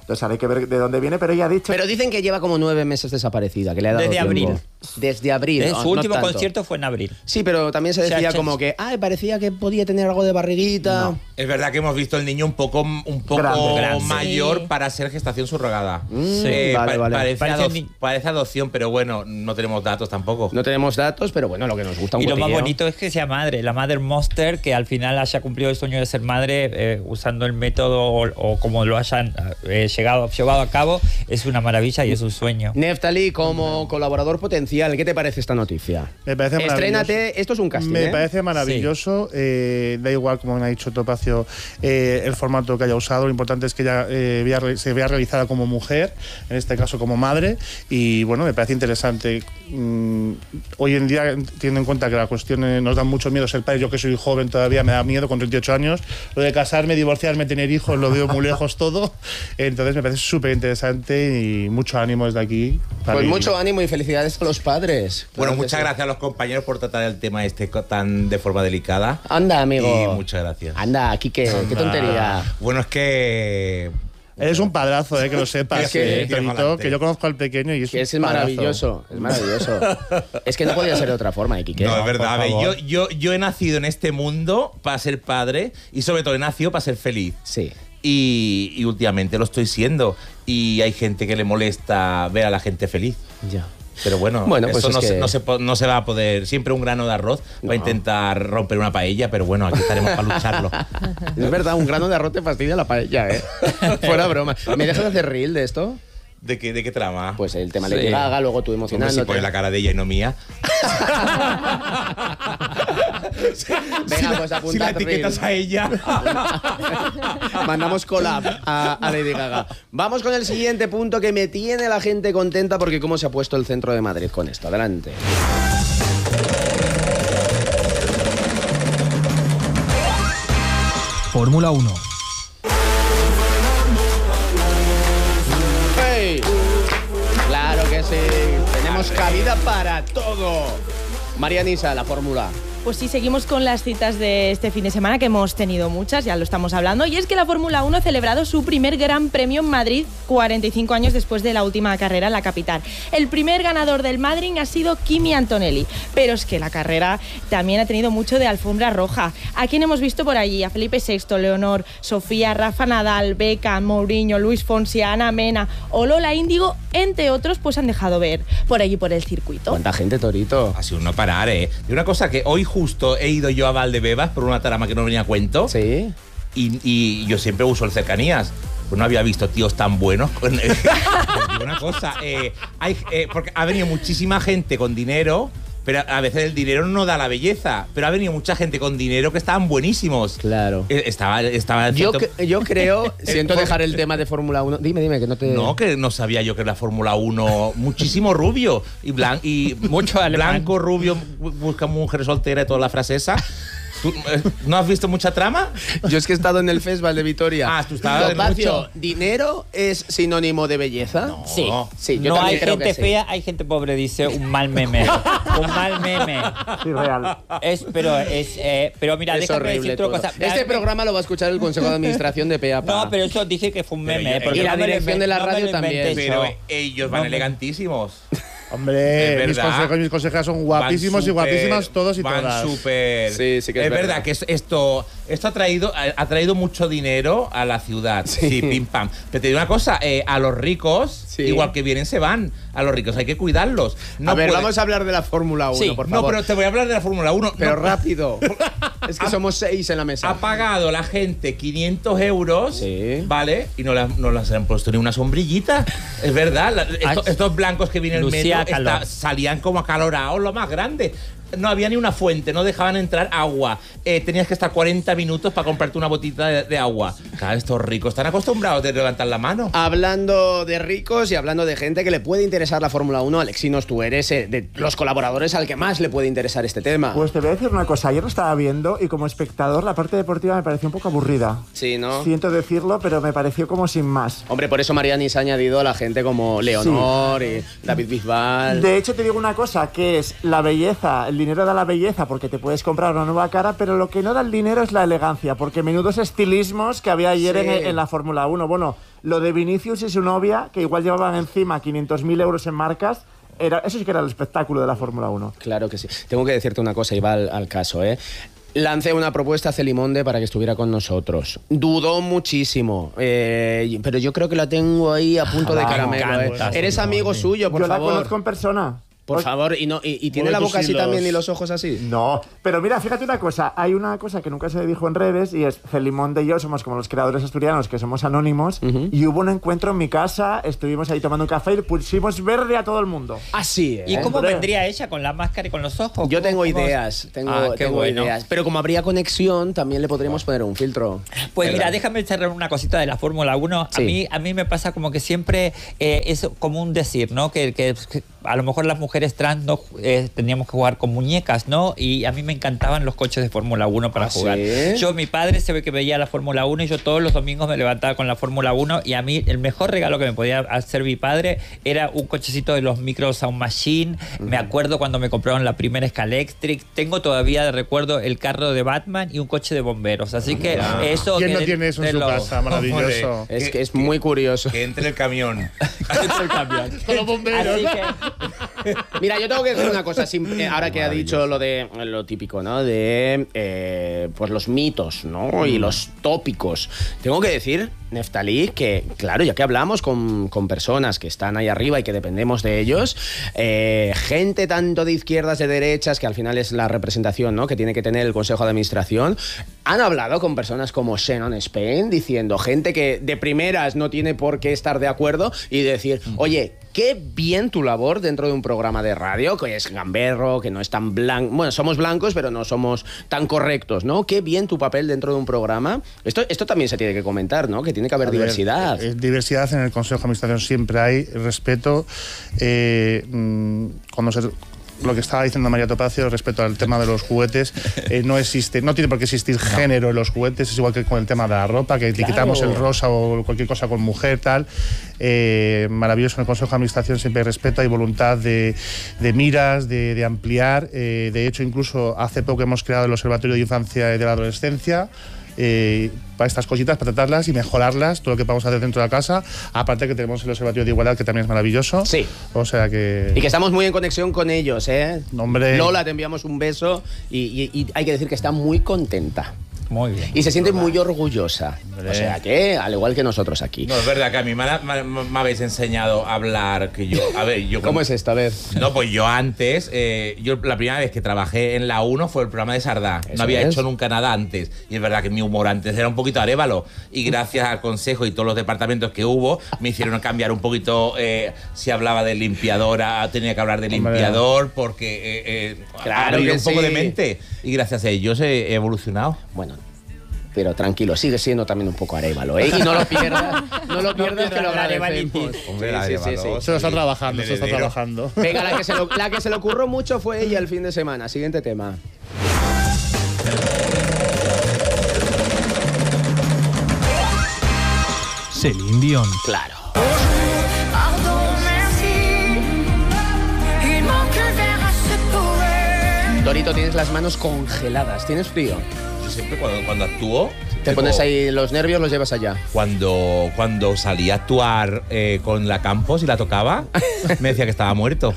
Entonces ahora hay que ver de dónde viene, pero ella ha dicho... Pero dicen que lleva como 9 meses desaparecida, que le ha dado Desde tiempo. abril. Desde abril. Su último concierto fue en abril. Sí, pero también se decía como que, parecía que podía tener algo de barriguita. No. Es verdad que hemos visto el niño un poco grande. mayor Sí. para ser gestación subrogada. Vale. Parece adopción, pero bueno, no tenemos datos tampoco. No tenemos datos, pero bueno, lo que nos gusta un Y lo más cotilleo. bonito es que sea madre, la Mother Monster, que al final haya cumplido el sueño de ser madre usando el método o como lo hayan llevado a cabo, es una maravilla y es un sueño. Neftali, como colaborador potencial, ¿qué te parece esta noticia? Me parece maravilloso. Estrénate, esto es un casting, Me parece maravilloso. Da igual, como me ha dicho Topacio, el formato que haya usado. Lo importante es que ella se vea realizada como mujer, en este caso como madre. Y bueno, me parece interesante. Hoy en día, teniendo en cuenta que la cuestión nos da mucho miedo ser padre, yo que soy joven todavía me da miedo con 38 años. Lo de casarme, divorciarme, tener hijos, lo veo muy lejos todo. Entonces me parece súper interesante y mucho ánimo desde aquí. Pues mucho ánimo y felicidades a los padres. Bueno, Claro que muchas sí. gracias a los compañeros por tratar el tema tan de forma delicada. Anda, amigo. Y muchas gracias. Anda, Quique, qué tontería. Bueno, es que... Eres un padrazo, que lo sepas. Es que- Torito, que yo conozco al pequeño y es Que es un padrazo. maravilloso, es maravilloso. Es que no podía ser de otra forma, Quique. No, es verdad. A ver, favor. yo he nacido en este mundo para ser padre y sobre todo he nacido para ser feliz. Sí. Y últimamente lo estoy siendo. Y hay gente que le molesta ver a la gente feliz. Ya. Pero bueno, Pues eso es no se va a poder. Siempre un grano de arroz va a intentar romper una paella, pero bueno, aquí estaremos para lucharlo. Es verdad, un grano de arroz te fastidia la paella, ¿eh? Fuera broma. ¿Me dejas hacer reel de esto? ¿De qué trama? Pues el tema Sí. Lady Gaga, luego tú Hombre, si emocionándote. pones la cara de ella y no mía. Venga, pues apuntad Si la etiquetas reel. a ella. Mandamos collab a Lady Gaga. Vamos con el siguiente punto que me tiene la gente contenta porque cómo se ha puesto el centro de Madrid con esto. Adelante. Fórmula 1. ¡Hey! Claro que sí. Tenemos cabida para todo. María Nisa, la fórmula. Pues sí, seguimos con las citas de este fin de semana, que hemos tenido muchas, ya lo estamos hablando, y es que la Fórmula 1 ha celebrado su primer Gran Premio en Madrid 45 años después de la última carrera en la capital. El primer ganador del Madrid ha sido Kimi Antonelli, pero es que la carrera también ha tenido mucho de alfombra roja. ¿A quién hemos visto por allí? A Felipe VI, Leonor, Sofía, Rafa Nadal, Beckham, Mourinho, Luis Fonsi, Ana Mena o Lola Índigo, entre otros, pues han dejado ver por allí por el circuito. ¿Cuánta gente, Torito? Ha sido un no parar, ¿eh? Y una cosa que hoy justo he ido yo a Valdebebas por una trama que no venía a cuento. Sí. Y yo siempre uso el cercanías. Pues no había visto tíos tan buenos. Una cosa, porque ha venido muchísima gente con dinero, pero a veces el dinero no da la belleza. Pero ha venido mucha gente con dinero que estaban buenísimos. Claro. Estaba Yo creo, siento dejar el tema de Fórmula 1. Dime, que no te... No, que no sabía yo que la Fórmula 1, muchísimo rubio y mucho blanco, rubio, busca mujer soltera y toda la frase esa. ¿Tú no has visto mucha trama? Yo es que he estado en el Festival de Vitoria. Ah, tú estabas en mucho. ¿Dinero es sinónimo de belleza? No. Sí, yo no también hay creo gente que sí. fea, hay gente pobre, dice un mal meme. Un mal meme. Sí, real. Pero mira, Es déjame horrible decirte una todo. cosa. Este programa lo va a escuchar el Consejo de Administración de PEAPA. No, pero eso dije que fue un meme. Pero porque y la no me lo dirección de la no me radio lo también. inventé Pero yo. ellos van elegantísimos. Hombre, Es mis verdad. consejos y mis consejeras son guapísimos y guapísimas todos y van todas. súper. Sí, sí que es verdad verdad. que esto ha traído mucho dinero a la ciudad. Sí, pim pam. Pero te digo una cosa, a los ricos, igual que vienen, se van. A los ricos hay que cuidarlos. No a ver, puede- vamos a hablar de la Fórmula 1, Sí, por no, favor. pero te voy a hablar de la Fórmula 1. Pero No, rápido. Es que somos 6 en la mesa. ha pagado la gente 500 euros, ¿vale? Y no les han puesto ni una sombrillita. Es verdad. Estos blancos que vienen en el Lucía metro calor. salían como acalorados, lo más grande. No había ni una fuente, no dejaban entrar agua. Tenías que estar 40 minutos para comprarte una botita de agua. Claro, estos ricos están acostumbrados de levantar la mano. Hablando de ricos y hablando de gente que le puede interesar la Fórmula 1, Alexinos, tú eres de los colaboradores al que más le puede interesar este tema. Pues te voy a decir una cosa. Ayer lo estaba viendo y como espectador la parte deportiva me pareció un poco aburrida. Sí, ¿no? Siento decirlo, pero me pareció como sin más. Hombre, por eso Mariani se ha añadido a la gente como Leonor y David Bisbal. De hecho, te digo una cosa, que es la belleza, el dinero da la belleza porque te puedes comprar una nueva cara, pero lo que no da el dinero es la elegancia, porque menudos estilismos que había ayer en la Fórmula 1. Bueno, lo de Vinicius y su novia, que igual llevaban encima 500.000 euros en marcas, eso sí que era el espectáculo de la Fórmula 1. Claro que sí. Tengo que decirte una cosa y va al caso, ¿eh? Lancé una propuesta a Celimonde para que estuviera con nosotros. Dudó muchísimo, pero yo creo que la tengo ahí a punto de caramelo. Eres amigo suyo, por favor. Yo la conozco en persona. Por favor, ¿y tiene la boca así también y los ojos así? No, pero mira, fíjate una cosa. Hay una cosa que nunca se dijo en redes y es Celimonde y yo somos como los creadores asturianos que somos anónimos y hubo un encuentro en mi casa, estuvimos ahí tomando un café y pusimos verde a todo el mundo. Así, ¿Y cómo vendría ella con la máscara y con los ojos? Yo tengo ideas, tengo ideas. Pero como habría conexión, también le podríamos poner un filtro. Pues mira, déjame cerrar una cosita de la Fórmula 1. Sí. A mí me pasa como que siempre es como un decir, ¿no? Que a lo mejor las mujeres trans no teníamos que jugar con muñecas, ¿no? Y a mí me encantaban los coches de Fórmula 1 para jugar. ¿Sí? Mi padre se ve que veía la Fórmula 1 y yo todos los domingos me levantaba con la Fórmula 1 y a mí el mejor regalo que me podía hacer mi padre era un cochecito de los Micro Sound Machine. Me acuerdo cuando me compraron la primera Scalectric. Tengo todavía de recuerdo el carro de Batman y un coche de bomberos. Así que eso... ¿Quién no tiene eso en su casa? Maravilloso. Es que es muy curioso. Que entre el camión. Entre el camión. Con los bomberos. Mira, yo tengo que decir una cosa, ahora que ha dicho lo típico, ¿no? De pues los mitos, ¿no? Y los tópicos. Tengo que decir, Neftalí, que claro, ya que hablamos con personas que están ahí arriba y que dependemos de ellos, gente tanto de izquierdas, de derechas, que al final es la representación, ¿no? Que tiene que tener el Consejo de Administración, han hablado con personas como Shannon Spain, diciendo, gente que de primeras no tiene por qué estar de acuerdo y decir, oye, qué bien tu labor dentro de un programa de radio, que es gamberro, que no es tan blanco. Bueno, somos blancos, pero no somos tan correctos, ¿no? Qué bien tu papel dentro de un programa. Esto también se tiene que comentar, ¿no? Que tiene que haber diversidad. Diversidad en el Consejo de Administración siempre hay, respeto. Lo que estaba diciendo María Topacio respecto al tema de los juguetes, no tiene por qué existir género en los juguetes, es igual que con el tema de la ropa, que etiquetamos el rosa o cualquier cosa con mujer, tal. Maravilloso, en el Consejo de Administración siempre hay respeto, hay voluntad de miras, de ampliar. De hecho, incluso hace poco hemos creado el Observatorio de Infancia y de la Adolescencia, para estas cositas, para tratarlas y mejorarlas, todo lo que vamos a hacer dentro de la casa. Aparte que tenemos el Observatorio de Igualdad, que también es maravilloso. Sí. O sea que... Y que estamos muy en conexión con ellos, ¿eh? Hombre. Lola, te enviamos un beso y hay que decir que está muy contenta. Muy bien. Y se siente muy orgullosa. O sea que, al igual que nosotros aquí. No, es verdad que a mí me habéis enseñado a hablar, que yo... A ver, yo... ¿Cómo es esta vez? No, pues yo antes, la primera vez que trabajé en la 1 fue el programa de Sardá. No había hecho nunca nada antes. Y es verdad que mi humor antes era un poquito arévalo. Y gracias al consejo y todos los departamentos que hubo, me hicieron cambiar un poquito. Si hablaba de limpiadora, tenía que hablar de limpiador, porque claro abrí que un poco sí. de mente. Y gracias a ellos he evolucionado. Bueno, pero tranquilo, sigue siendo también un poco arévalo, ¿eh? Y no lo pierdas, que lo agradecemos. Hombre, sí. Se lo está trabajando, Venga, la que se le ocurrió mucho fue ella el fin de semana. Siguiente tema. Celine Dion. Claro. Dorito, tienes las manos congeladas. ¿Tienes frío? Siempre cuando actúo... Te pones ahí los nervios, los llevas allá. Cuando salí a actuar con la Campos y la tocaba, me decía que estaba muerto.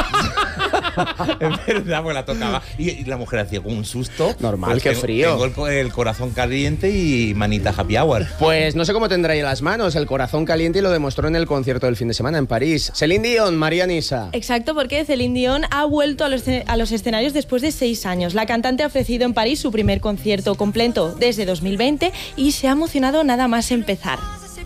Es verdad, porque la tocaba. Y la mujer hacía como un susto. Normal, pues qué frío. Tengo el corazón caliente y manita happy hour. Pues no sé cómo tendrá ahí las manos. El corazón caliente y lo demostró en el concierto del fin de semana en París. Celine Dion, María Nisa. Exacto, porque Celine Dion ha vuelto a los escenarios después de 6 años. La cantante ha ofrecido en París su primer concierto completo desde 2020 y se ha emocionado nada más empezar.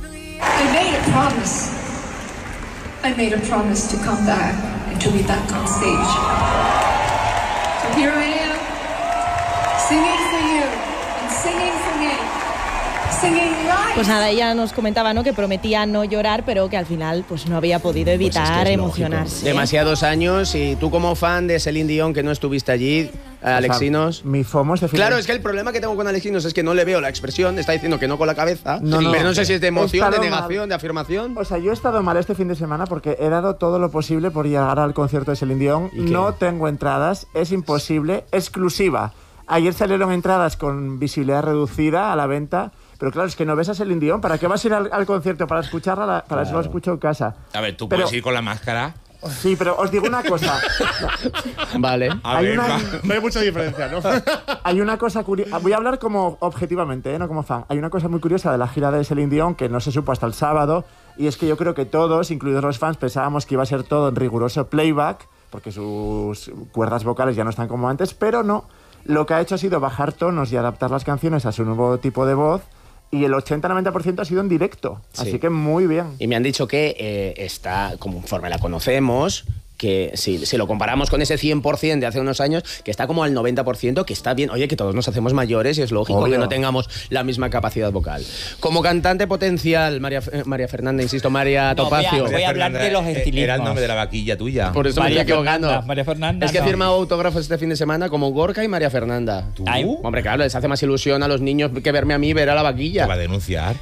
I made a promise to come back and to be back on stage. So here I am, singing for you and singing for me, Pues nada, ella nos comentaba, ¿no?, que prometía no llorar, pero que al final pues no había podido evitar emocionarse. Lógico. Demasiados años, y tú como fan de Celine Dion, que no estuviste allí, Alexinos. Mi FOMO es de Claro, es que el problema que tengo con Alexinos es que no le veo la expresión, está diciendo que no con la cabeza, pero no sé si es de emoción, de negación, de afirmación. O sea, yo he estado mal este fin de semana porque he dado todo lo posible por llegar al concierto de Celine Dion. No tengo entradas, es imposible, exclusiva. Ayer salieron entradas con visibilidad reducida a la venta. Pero claro, es que no ves a Celine Dion. ¿Para qué vas a ir al concierto? Para escucharla, para eso lo escucho en casa. A ver, tú puedes ir con la máscara. Sí, pero os digo una cosa. Vale. No hay mucha diferencia, ¿no? Hay una cosa curiosa. Voy a hablar como objetivamente, no como fan. Hay una cosa muy curiosa de la gira de Celine Dion que no se supo hasta el sábado. Y es que yo creo que todos, incluidos los fans, pensábamos que iba a ser todo en riguroso playback, porque sus cuerdas vocales ya no están como antes, pero no. Lo que ha hecho ha sido bajar tonos y adaptar las canciones a su nuevo tipo de voz. Y el 80-90% ha sido en directo. Sí. Así que muy bien. Y me han dicho que está, conforme la conocemos, que si lo comparamos con ese 100% de hace unos años, que está como al 90%, que está bien. Oye, que todos nos hacemos mayores y es lógico que no tengamos la misma capacidad vocal. Como cantante potencial, María Fernanda, insisto, María Topacio. Voy a hablar de los estilismos. Era el nombre de la vaquilla tuya. Por eso María me estoy equivocando. María Fernanda. Es que he firmado autógrafos este fin de semana como Gorka y María Fernanda. ¿Tú? Hombre, claro, les hace más ilusión a los niños que verme a mí ver a la vaquilla. Te va a denunciar.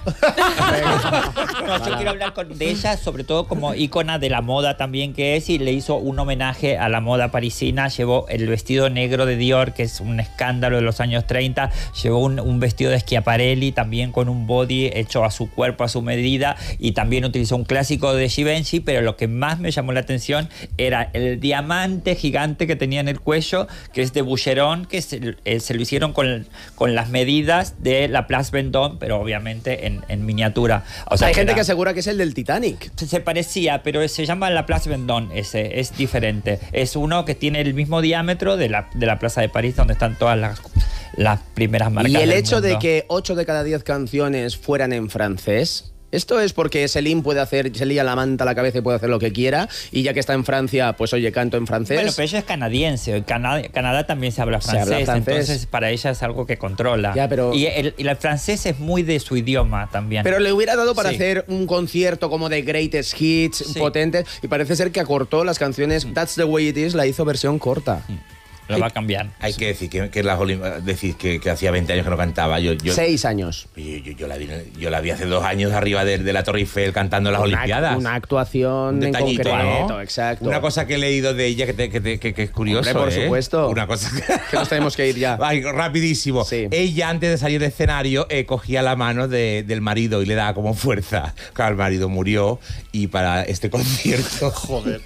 No, yo quiero hablar de ella, sobre todo como ícona de la moda también que es, y le hizo un homenaje a la moda parisina. Llevó el vestido negro de Dior, que es un escándalo de los años 30. Llevó un vestido de Schiaparelli, también con un body hecho a su cuerpo, a su medida, y también utilizó un clásico de Givenchy, pero lo que más me llamó la atención era el diamante gigante que tenía en el cuello, que es de Boucheron, que se lo hicieron con las medidas de la Place Vendôme, pero obviamente en miniatura. O sea, hay gente que asegura que es el del Titanic. Se parecía, pero se llama la Place Vendôme, es diferente. Es uno que tiene el mismo diámetro de la Plaza de París, donde están todas las primeras marcas. Y el del hecho mundo. de que 8 de cada 10 canciones fueran en francés, esto es porque Celine se lía la manta a la cabeza y puede hacer lo que quiera, y ya que está en Francia, pues oye, canto en francés. Bueno, pero ella es canadiense, en Canadá también se habla francés, entonces para ella es algo que controla. Ya, pero... y el francés es muy de su idioma también. Pero le hubiera dado para hacer un concierto como de greatest hits, potentes, y parece ser que acortó las canciones. That's the Way It Is, la hizo versión corta. Lo va a cambiar. Hay que decir que las decir que hacía 20 años que no cantaba. 6 años. Yo la vi hace 2 años arriba de la Torre Eiffel cantando en las Olimpiadas. Una actuación en concreto, ¿no? Exacto. Una cosa que he leído de ella que es curioso. Hombre, por supuesto. Una cosa que nos tenemos que ir ya. Ay, rapidísimo. Sí. Ella, antes de salir del escenario, cogía la mano del marido y le daba como fuerza. Claro, el marido murió, y para este concierto... Joder.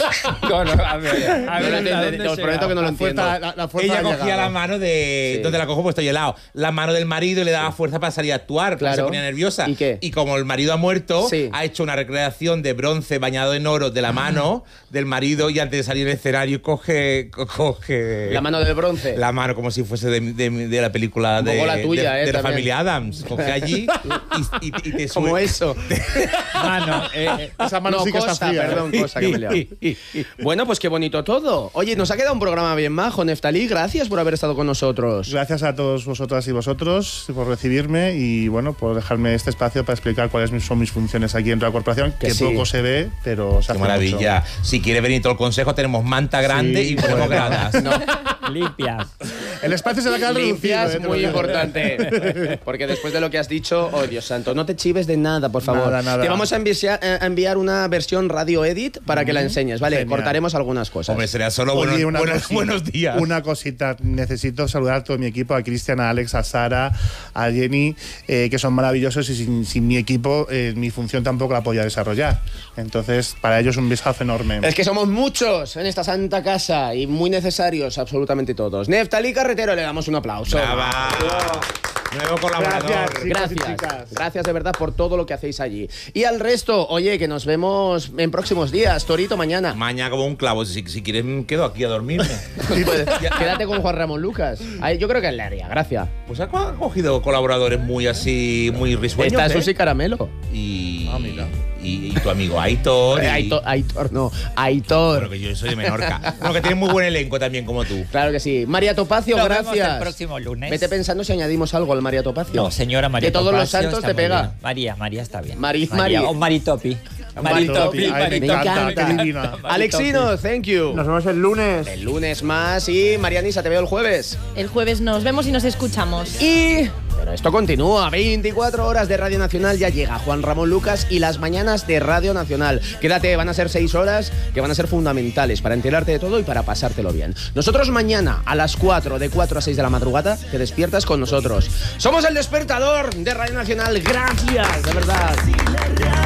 A ver, os prometo que no lo entiendo. Ella cogía la mano de... Donde la cojo, pues estoy helado. La mano del marido y le daba fuerza para salir a actuar. Claro. Se ponía nerviosa. ¿Y qué? Y como el marido ha muerto, ha hecho una recreación de bronce bañado en oro de la mano del marido, y antes de salir del escenario coge... La mano del bronce. La mano como si fuese de la película de la familia Adams. Coge allí y te sube. Como eso. Mano. Esa mano sí que está fría. Perdón, cosa que me he liado. Bueno, pues qué bonito todo. Oye, nos ha quedado un programa bien majo, Neftalí. Gracias por haber estado con nosotros. Gracias a todos vosotras y vosotros por recibirme y, bueno, por dejarme este espacio para explicar cuáles son mis funciones aquí dentro de la corporación, que poco se ve, pero se hace Qué maravilla. mucho. Si quiere venir todo el consejo, tenemos manta grande y ponemos gradas. No. Limpias. El espacio se va a quedar limpias, reducido, muy importante. Porque después de lo que has dicho, oh Dios santo, no te chives de nada, por favor. Nada. Te vamos a enviar una versión radio edit para que la enseñes, ¿vale? Genial. Cortaremos algunas cosas. Hombre, sería solo Oye, buenos días. Una cosita, necesito saludar a todo mi equipo, a Cristian, a Alex, a Sara, a Jenny, que son maravillosos, y sin mi equipo mi función tampoco la podía desarrollar. Entonces, para ellos un besazo enorme. Es que somos muchos en esta santa casa y muy necesarios absolutamente todos. Neftalí Carretero, le damos un aplauso. ¡Brava! Nuevo colaborador. Gracias de verdad por todo lo que hacéis allí. Y al resto, oye, que nos vemos en próximos días. Torito, mañana. Mañana como un clavo. Si quieres, quedo aquí a dormirme. Sí, pues, quédate con Juan Ramón Lucas. Yo creo que él le haría gracia. Pues ha cogido colaboradores muy risueños. Está Susi Caramelo. Y... mira. y tu amigo Aitor. Aitor, no, Aitor. Bueno, que yo soy de Menorca. Bueno, que tiene muy buen elenco también, como tú. Claro que sí. María Topacio, Nos gracias. vemos el próximo lunes. Vete pensando si añadimos algo al María Topacio. No, señora María De todos Topacio los santos está te muy pega. bien. María está bien. María. O Maritopi. Maritopi. Ay, me encanta, qué divina. Alexino, thank you. Nos vemos el lunes. El lunes más y Marianisa, te veo el jueves. El jueves nos vemos y nos escuchamos. Pero esto continúa, 24 horas de Radio Nacional, ya llega Juan Ramón Lucas y las mañanas de Radio Nacional. Quédate, van a ser 6 horas que van a ser fundamentales para enterarte de todo y para pasártelo bien. Nosotros mañana a las 4, de 4 a 6 de la madrugada, te despiertas con nosotros. Somos El Despertador de Radio Nacional, gracias, de verdad.